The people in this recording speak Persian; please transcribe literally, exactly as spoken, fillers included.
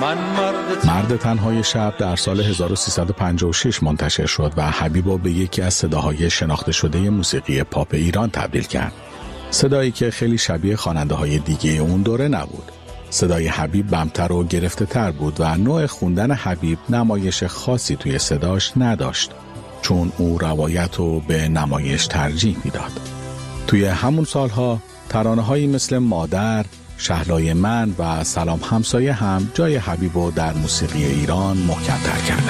من مرد, مرد تنهای شب در سال هزار و سیصد و پنجاه و شش منتشر شد و حبیبو به یکی از صداهای شناخته شده موسیقی پاپ ایران تبدیل کرد. صدایی که خیلی شبیه خواننده های دیگه اون دوره نبود. صدای حبیب بمتر و گرفته تر بود و نوع خوندن حبیب نمایش خاصی توی صداش نداشت، چون او روایت رو به نمایش ترجیح میداد. توی همون سالها ترانه‌هایی مثل مادر، شهلای من و سلام همسایه هم جای حبیبو در موسیقی ایران محکم‌تر کردند.